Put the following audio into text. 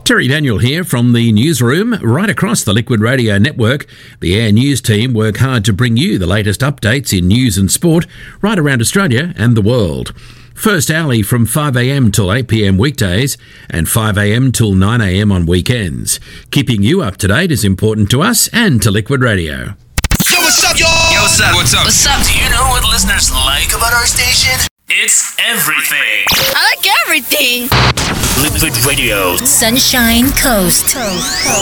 Terry Daniel here from the newsroom. Right across the Liquid Radio network, the Air News team work hard to bring you the latest updates in news and sport right around Australia and the world. First hourly from 5am till 8pm weekdays and 5am till 9am on weekends. Keeping you up to date is important to us and to Liquid Radio. Yo, what's up, y'all? Yo, what's up? What's up? What's up? Do you know what listeners like about our station? It's everything. I like everything. Liquid Radio. Sunshine Coast.